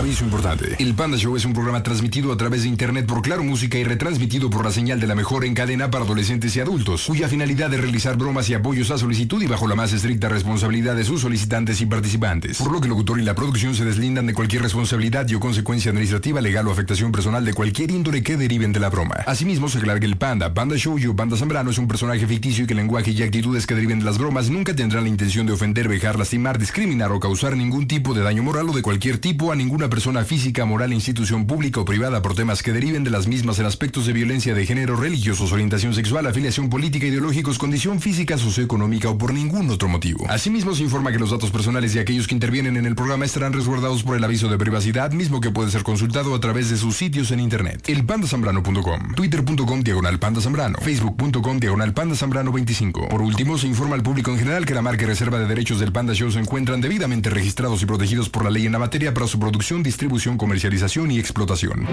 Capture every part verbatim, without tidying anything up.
Aviso importante. El Panda Show es un programa transmitido a través de internet por Claro Música y retransmitido por la señal de la mejor en cadena para adolescentes y adultos, cuya finalidad es realizar bromas y apoyos a solicitud y bajo la más estricta responsabilidad de sus solicitantes y participantes. Por lo que el locutor y la producción se deslindan de cualquier responsabilidad y o consecuencia administrativa, legal o afectación personal de cualquier índole que deriven de la broma. Asimismo, se aclara que el Panda, Panda Show y o Panda Zambrano es un personaje ficticio y que el lenguaje y actitudes que deriven de las bromas nunca tendrán la intención de ofender, vejar, lastimar, discriminar o causar ningún tipo de daño moral o de cualquier tipo a ninguna persona física, moral, institución pública o privada por temas que deriven de las mismas en aspectos de violencia de género, religiosos, orientación sexual, afiliación política, ideológicos, condición física, socioeconómica o por ningún otro motivo. Asimismo, se informa que los datos personales de aquellos que intervienen en el programa estarán resguardados por el aviso de privacidad, mismo que puede ser consultado a través de sus sitios en internet. El panda zambrano punto com, twitter punto com diagonal panda zambrano, facebook punto com diagonal panda zambrano veinticinco. Por último, se informa al público en general que la marca y reserva de derechos del Panda Show se encuentran debidamente registrados y protegidos por la ley en la materia para su producción, distribución, comercialización y explotación.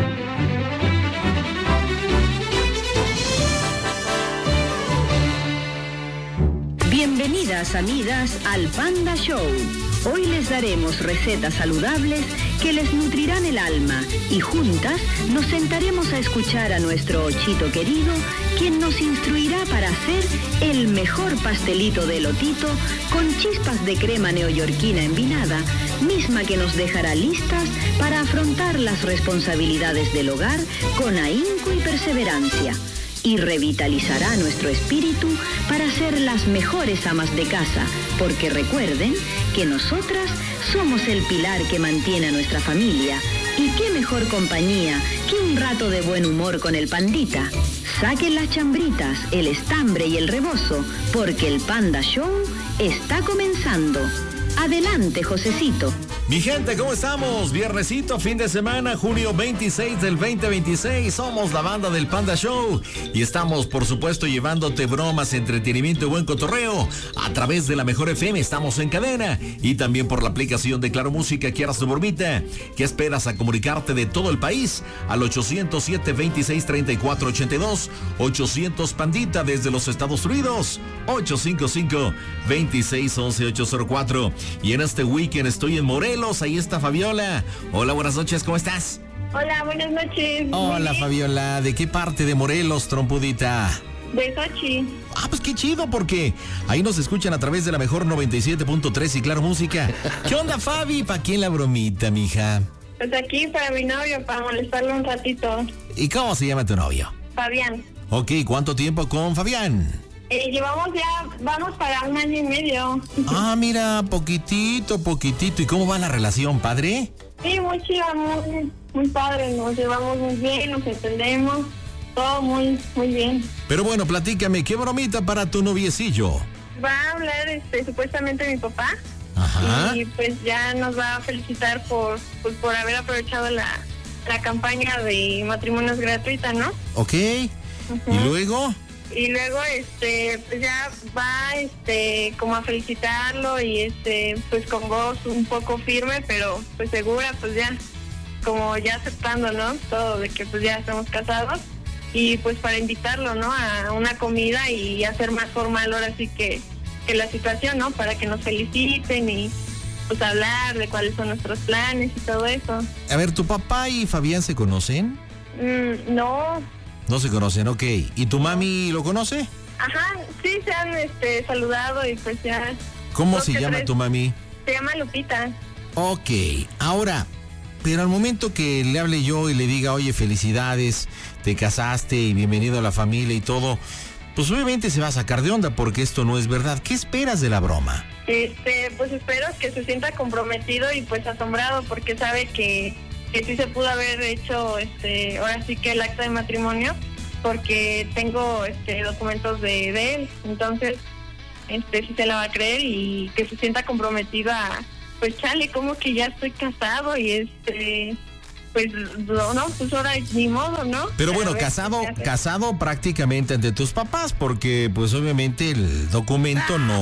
Bienvenidas, amigas, al Panda Show. Hoy les daremos recetas saludables que les nutrirán el alma y juntas nos sentaremos a escuchar a nuestro Ochito querido, quien nos instruirá para hacer el mejor pastelito de elotito con chispas de crema neoyorquina envinada, misma que nos dejará listas para afrontar las responsabilidades del hogar con ahínco y perseverancia. Y revitalizará nuestro espíritu para ser las mejores amas de casa, porque recuerden que nosotras somos el pilar que mantiene a nuestra familia. Y qué mejor compañía que un rato de buen humor con el pandita. Saquen las chambritas, el estambre y el rebozo, porque el Panda Show está comenzando. Adelante, Josecito. Mi gente, ¿cómo estamos? Viernesito, fin de semana, junio veintiséis del veinte veintiséis. Somos la banda del Panda Show y estamos, por supuesto, llevándote bromas, entretenimiento y buen cotorreo a través de la Mejor F M. Estamos en cadena y también por la aplicación de Claro Música. ¿Quieras tu bromita? ¿Qué esperas a comunicarte de todo el país? Al ochocientos siete, veintiséis, treinta y cuatro, ochenta y dos, ochocientos Pandita desde los Estados Unidos, ochocientos cincuenta y cinco, veintiséis, once, ochocientos cuatro. Y en este weekend estoy en Morelos. Ahí está Fabiola. Hola, buenas noches, ¿cómo estás? Hola, buenas noches. Hola, Fabiola. ¿De qué parte de Morelos, trompudita? De Xochitl. Ah, pues qué chido, porque ahí nos escuchan a través de la mejor noventa y siete punto tres y Claro Música. ¿Qué onda, Fabi? ¿Para quién la bromita, mija? Pues aquí para mi novio, para molestarlo un ratito. ¿Y cómo se llama tu novio? Fabián. Ok, ¿cuánto tiempo con Fabián? Eh, llevamos ya, vamos para un año y medio. Ah, mira, poquitito, poquitito. ¿Y cómo va la relación, padre? Sí, muy chido, muy, muy padre. Nos llevamos muy bien, nos entendemos. Todo muy, muy bien. Pero bueno, platícame, ¿qué bromita para tu noviecillo? Va a hablar este, supuestamente mi papá. Ajá. Y pues ya nos va a felicitar por, pues, por haber aprovechado la, la campaña de matrimonios gratuita, ¿no? Ok. Uh-huh. ¿Y luego? Y luego, este, pues ya va, este, como a felicitarlo y, este, pues con voz un poco firme, pero pues segura, pues ya, como ya aceptando, ¿no? Todo de que pues ya estamos casados y pues para invitarlo, ¿no? A una comida y hacer más formal ahora sí que, que la situación, ¿no? Para que nos feliciten y pues hablar de cuáles son nuestros planes y todo eso. A ver, ¿tu papá y Fabián se conocen? Mm, no. No se conocen, ok. ¿Y tu mami lo conoce? Ajá, sí, se han este, saludado y pues ya... ¿Cómo se llama tres. tu mami? Se llama Lupita. Ok, ahora, pero al momento que le hable yo y le diga, oye, felicidades, te casaste y bienvenido a la familia y todo, pues obviamente se va a sacar de onda porque esto no es verdad. ¿Qué esperas de la broma? Este, pues espero que se sienta comprometido y pues asombrado porque sabe que... que sí se pudo haber hecho, este, ahora sí que el acta de matrimonio, porque tengo, este, documentos de, de él, entonces, este, sí se la va a creer y que se sienta comprometido a, pues chale, como que ya estoy casado y este, pues, no, no, pues ahora ni modo, ¿no? Pero bueno, ver, casado, casado prácticamente ante tus papás, porque pues obviamente el documento no...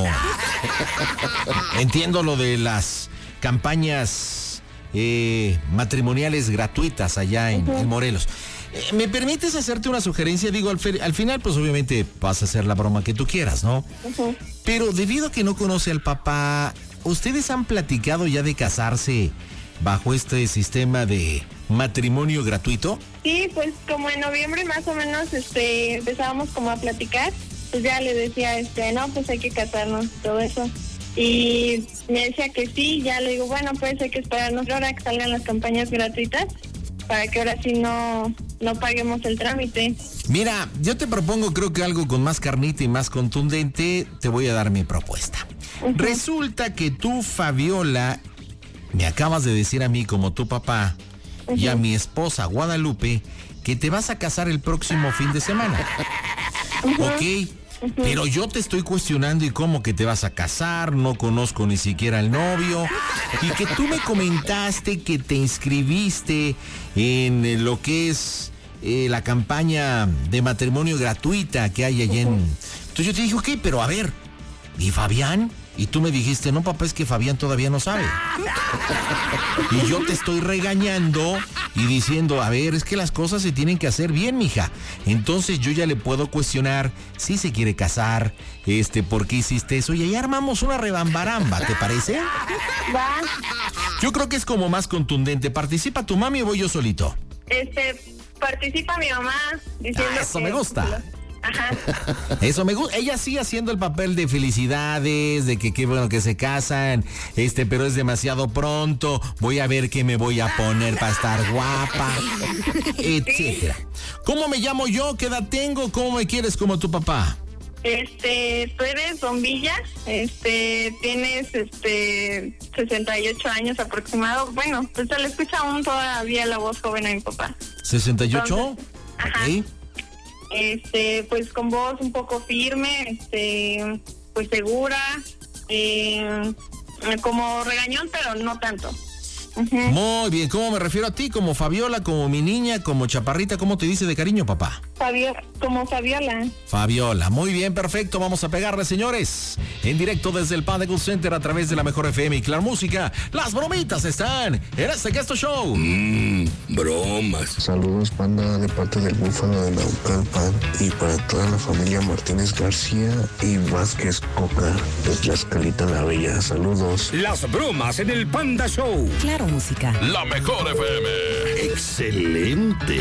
Entiendo lo de las campañas... Eh, matrimoniales gratuitas allá en, uh-huh. en Morelos. Eh, ¿Me permites hacerte una sugerencia? Digo, al, fe, al final, pues obviamente vas a hacer la broma que tú quieras, ¿no? Uh-huh. Pero debido a que no conoce al papá, ¿ustedes han platicado ya de casarse bajo este sistema de matrimonio gratuito? Sí, pues como en noviembre más o menos este empezábamos como a platicar, pues ya le decía, este no, pues hay que casarnos, todo eso. Y me decía que sí, ya le digo, bueno, pues hay que esperarnos ahora que salgan las campañas gratuitas para que ahora sí no, no paguemos el trámite. Mira, yo te propongo creo que algo con más carnita y más contundente. Te voy a dar mi propuesta. Uh-huh. Resulta que tú, Fabiola, me acabas de decir a mí como tu papá uh-huh. y a mi esposa Guadalupe que te vas a casar el próximo fin de semana. Uh-huh. ¿Ok? Uh-huh. Pero yo te estoy cuestionando y cómo que te vas a casar, no conozco ni siquiera al novio, y que tú me comentaste que te inscribiste en lo que es eh, la campaña de matrimonio gratuita que hay allá en... Entonces yo te dije, ok, pero a ver, ¿y Fabián? Y tú me dijiste, no papá, es que Fabián todavía no sabe. Y yo te estoy regañando y diciendo, a ver, es que las cosas se tienen que hacer bien, mija. Entonces yo ya le puedo cuestionar si se quiere casar, este, ¿por qué hiciste eso? Y ahí armamos una rebambaramba, ¿te parece? Va. Yo creo que es como más contundente. ¿Participa tu mami o voy yo solito? Este, participa mi mamá diciendo ah, eso que... me gusta. Ajá. Eso me gusta. Ella sí haciendo el papel de felicidades, de que qué bueno que se casan, este, pero es demasiado pronto. Voy a ver qué me voy a poner para estar guapa, etcétera. ¿Cómo me llamo yo? ¿Qué edad tengo? ¿Cómo me quieres como tu papá? Este, tú eres Bombilla, este, tienes este sesenta y ocho años aproximado. Bueno, pues se le escucha aún todavía la voz joven a mi papá. ¿sesenta y ocho? Entonces, ajá. Okay. Este, pues con voz un poco firme, este, pues segura, eh, como regañón, pero no tanto. Uh-huh. Muy bien, ¿cómo me refiero a ti? ¿Como Fabiola, como mi niña, como chaparrita? ¿Cómo te dice de cariño, papá? Fabiola, como Fabiola. Fabiola, muy bien, perfecto, vamos a pegarle, señores. En directo desde el Panda Cool Center a través de la Mejor F M y Claro Música. Las bromitas están en este Gesto Show. Mmm, bromas. Saludos, Panda, de parte del Búfalo de Naucalpan y para toda la familia Martínez García y Vázquez Coca de Tlaxcalita la Bella. Saludos. Las bromas en el Panda Show. Claro Música. La Mejor F M. Excelente.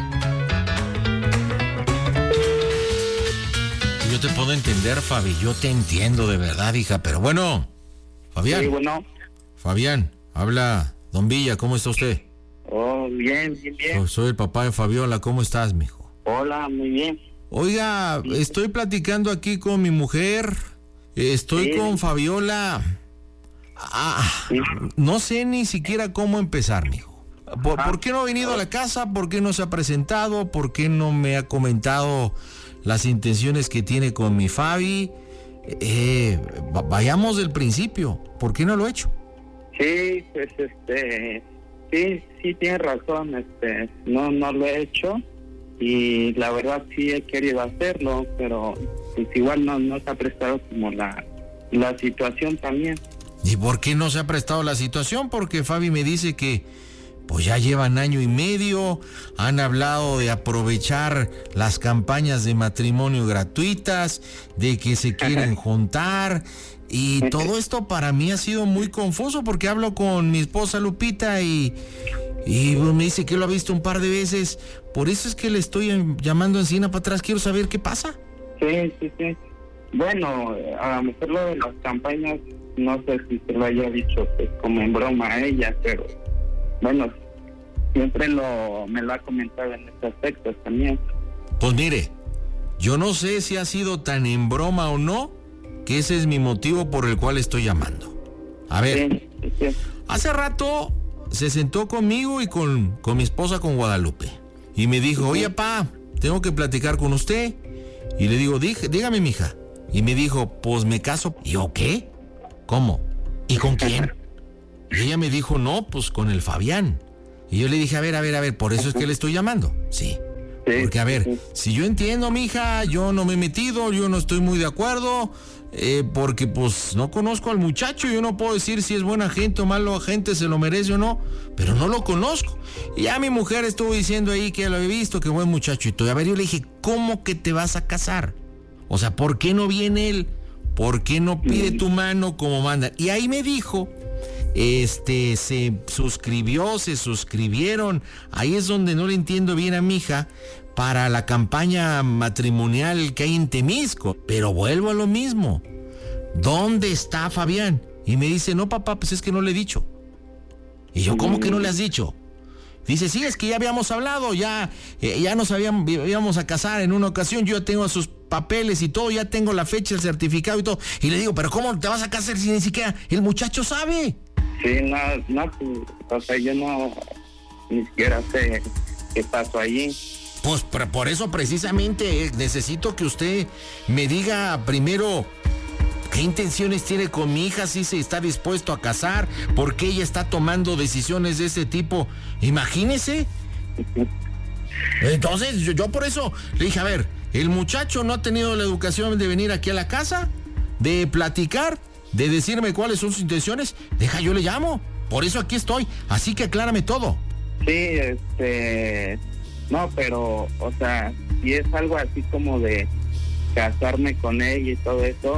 Yo te puedo entender, Fabi, yo te entiendo de verdad, hija, pero bueno, Fabián. Sí, bueno. Fabián, habla Don Villa, ¿cómo está usted? Oh, bien, bien, bien. Soy, soy el papá de Fabiola, ¿cómo estás, mijo? Hola, muy bien. Oiga, Sí. estoy platicando aquí con mi mujer, estoy Sí. con Fabiola. Ah, Sí. no sé ni siquiera cómo empezar, mijo. ¿Por, ¿Por qué no ha venido a la casa? ¿Por qué no se ha presentado? ¿Por qué no me ha comentado las intenciones que tiene con mi Fabi? Eh, vayamos del principio. ¿Por qué no lo he hecho? Sí, pues este, sí, sí tienes razón, este, no, no lo he hecho y la verdad sí he querido hacerlo, pero pues igual no, no se ha prestado como la, la situación también. ¿Y por qué no se ha prestado la situación? Porque Fabi me dice que pues ya llevan año y medio, han hablado de aprovechar las campañas de matrimonio gratuitas, de que se quieren juntar, y todo esto para mí ha sido muy confuso porque hablo con mi esposa Lupita y, y me dice que lo ha visto un par de veces, por eso es que le estoy llamando encima para atrás, quiero saber qué pasa. Sí, sí, sí. Bueno, a lo mejor lo de las campañas, no sé si se lo haya dicho pues como en broma a ella, pero bueno, siempre lo me lo ha comentado en este aspecto también. Pues mire, yo no sé si ha sido tan en broma o no, que ese es mi motivo por el cual estoy llamando. A ver, Sí, sí, sí. hace rato se sentó conmigo y con, con mi esposa, con Guadalupe, y me dijo, oye, pa, tengo que platicar con usted. Y le digo, Dí, dígame, mija. Y me dijo, pues me caso. ¿Y yo qué? ¿Cómo? ¿Y con quién? Y ella me dijo, no, pues con el Fabián. Y yo le dije, a ver, a ver, a ver, por eso es que le estoy llamando. Sí. Porque, a ver, si yo entiendo, mija, yo no me he metido, yo no estoy muy de acuerdo, eh, porque pues no conozco al muchacho, yo no puedo decir si es buena gente o malo gente, se lo merece o no, pero no lo conozco. Y ya mi mujer estuvo diciendo ahí que lo había visto, que buen muchacho y todo. A ver, yo le dije, ¿cómo que te vas a casar? O sea, ¿por qué no viene él? ¿Por qué no pide tu mano como manda? Y ahí me dijo este, se suscribió, se suscribieron. Ahí es donde no le entiendo bien a mi hija para la campaña matrimonial que hay en Temisco. Pero vuelvo a lo mismo. ¿Dónde está Fabián? Y me dice, no, papá, pues es que no le he dicho. Y yo, ¿cómo que no le has dicho? Dice, sí, es que ya habíamos hablado, ya, eh, ya nos habíamos, íbamos a casar en una ocasión, yo tengo sus papeles y todo, ya tengo la fecha, el certificado y todo. Y le digo, pero ¿cómo te vas a casar si ni siquiera el muchacho sabe? Sí, no, no, o sea, yo no, ni siquiera sé qué pasó allí. Pues por, por eso precisamente eh, necesito que usted me diga primero qué intenciones tiene con mi hija, si se está dispuesto a casar, por qué ella está tomando decisiones de ese tipo. Imagínese. Entonces yo, yo por eso le dije, a ver, el muchacho no ha tenido la educación de venir aquí a la casa, de platicar, de decirme cuáles son sus intenciones. Deja, yo le llamo. Por eso aquí estoy. Así que aclárame todo. Sí, este... No, pero, o sea, si es algo así como de casarme con ella y todo eso,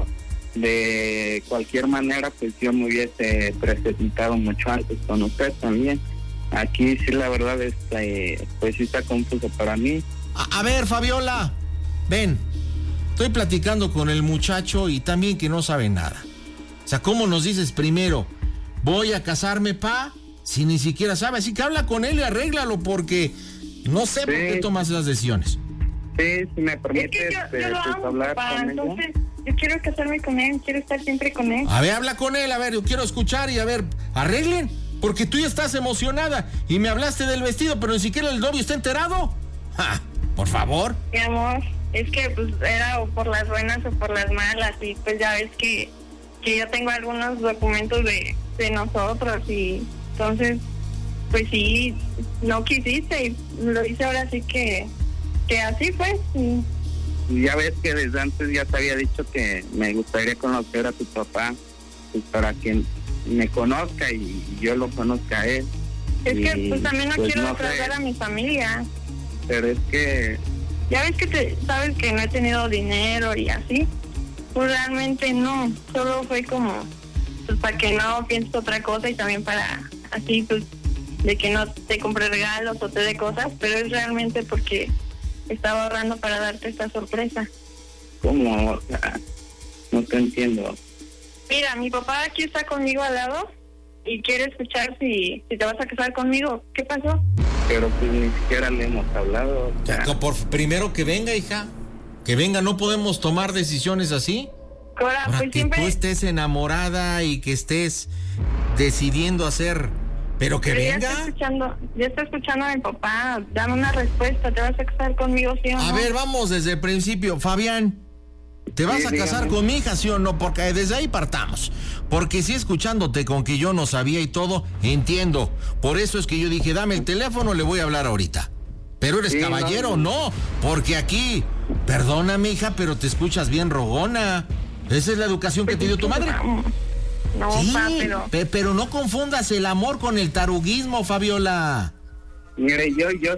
de cualquier manera, pues yo me hubiese presentado mucho antes con usted también. Aquí sí, la verdad, este, pues sí está confuso para mí. A, a ver, Fabiola, ven. Estoy platicando con el muchacho y también que no sabe nada. O sea, ¿cómo nos dices primero, voy a casarme, pa? Si ni siquiera sabe. Así que habla con él y arréglalo, porque no sé sí. por qué tomas esas decisiones. Sí, si me permite, es que yo, este, yo lo pues, amo, hablar papá, con entonces ella. Yo quiero casarme con él, quiero estar siempre con él. A ver, habla con él, a ver, yo quiero escuchar y a ver, arreglen, porque tú ya estás emocionada y me hablaste del vestido, pero ni siquiera el novio está enterado. ¡Ja! Por favor. Mi amor, es que pues era o por las buenas o por las malas, y pues ya ves que, que yo tengo algunos documentos de, de nosotros, y entonces, pues sí, no quisiste y lo hice ahora sí que, que así fue. Y, ya ves que desde antes ya te había dicho que me gustaría conocer a tu papá, pues para que me conozca y yo lo conozca a él. Es y, que pues también no pues, quiero no defraudar a mi familia. Pero es que... Ya ves que te, sabes que no he tenido dinero y así. Pues realmente no, solo fue como pues para que no pienses otra cosa y también para así pues de que no te compre regalos o te dé cosas, pero es realmente porque estaba ahorrando para darte esta sorpresa. ¿Cómo? O sea, no te entiendo. Mira, mi papá aquí está conmigo al lado y quiere escuchar si, si te vas a casar conmigo. ¿Qué pasó? Pero pues ni siquiera le hemos hablado. O sea. Por, primero que venga, hija. Que venga, no podemos tomar decisiones así. Cora, Para pues que siempre... tú estés enamorada y que estés decidiendo hacer... Pero que Pero venga. Ya está escuchando, ya está escuchando a mi papá. Dame una respuesta. ¿Te vas a casar conmigo, sí o no? A ver, vamos desde el principio. Fabián, ¿te vas Sí, a casar dígame. con mi hija, sí o no? Porque desde ahí partamos. Porque si escuchándote con que yo no sabía y todo, entiendo. Por eso es que yo dije, dame el teléfono, le voy a hablar ahorita. Pero eres Sí, caballero, no. no. Porque aquí, perdóname, hija, pero te escuchas bien rogona. Esa es la educación que te dio tu madre. No, Sí, pa, pero... pe- pero no confundas el amor con el taruguismo, Fabiola. Mire, yo yo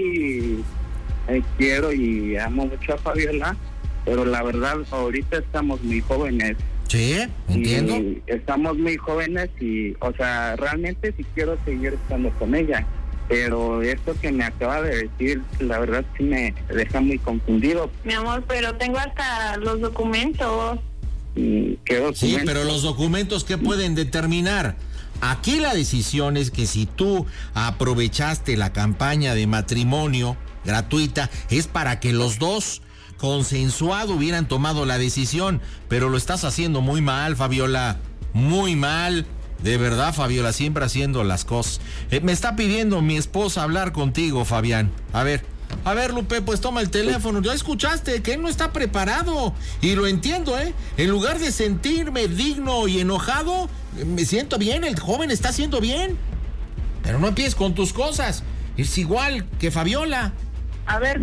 sí eh, quiero y amo mucho a Fabiola, pero la verdad ahorita estamos muy jóvenes. Sí, entiendo. Y estamos muy jóvenes y, o sea, realmente sí quiero seguir estando con ella. Pero esto que me acaba de decir, la verdad sí me deja muy confundido. Mi amor, pero tengo hasta los documentos. ¿Qué documentos? Sí, pero los documentos, ¿qué pueden determinar? Aquí la decisión es que si tú aprovechaste la campaña de matrimonio gratuita, es para que los dos consensuado hubieran tomado la decisión, pero lo estás haciendo muy mal, Fabiola, muy mal. De verdad, Fabiola, siempre haciendo las cosas. Eh, me está pidiendo mi esposa hablar contigo, Fabián. A ver, a ver, Lupe, pues toma el teléfono. Ya escuchaste que él no está preparado. Y lo entiendo, ¿eh? En lugar de sentirme digno y enojado, me siento bien, el joven está haciendo bien. Pero no empieces con tus cosas. Es igual que Fabiola. A ver,